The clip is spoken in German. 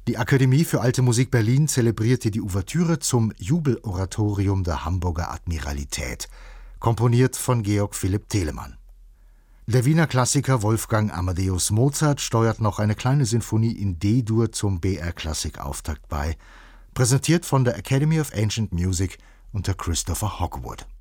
Die Akademie für Alte Musik Berlin zelebrierte die Ouvertüre zum Jubeloratorium der Hamburger Admiralität, komponiert von Georg Philipp Telemann. Der Wiener Klassiker Wolfgang Amadeus Mozart steuert noch eine kleine Sinfonie in D-Dur zum BR-Klassik-Auftakt bei, präsentiert von der Academy of Ancient Music unter Christopher Hogwood.